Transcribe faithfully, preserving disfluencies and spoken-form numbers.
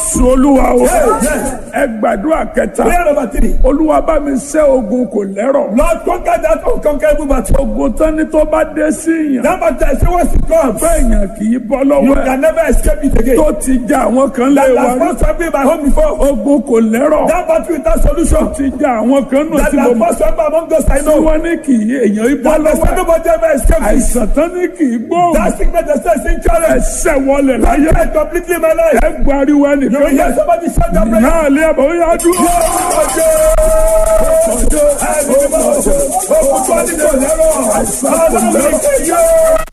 Jésù Olúwa o. Ẹ gbàdúrà kẹta. Prayer number three. Olúwa bá mi ṣẹ́ ogun kò lẹ́rọ̀. Lord, conquer that unconquerable battle. Ogun tán ni tó bá dé sí yàn. That battle is always to come. Bẹ́ẹ̀yàn kì í bọ́ You lọ́wọ́ ẹ̀. can never escape it again. Tó ti já àwọn kan lé That wa has rí. first happened in my home before. Ogun kò lẹ́rọ̀. That battle without solution. Ti já àwọn kan nù That tí mo has mọ̀. first happened among those I Tí know. wọ́n ní kì í èèyàn í bọ́ That has lọ́wọ́ ẹ̀. nobody ever escaped it. Àìsàn tán ní kì í gbóòrùn. That sickness that says in challenge. Ẹsẹ̀ wọlé láyé. I completely my life. Ẹ gbariwo You will ẹnìkan hear yẹn. somebody shout that prayer. Náà lé ẹ̀bọ̀ ó yá dúró. Ọjọ́ ọjọ́ ẹ̀mí mímọ́ ọjọ́ òkú tó ní kò lẹ́rọ̀. Ọlọ́run ní kéye.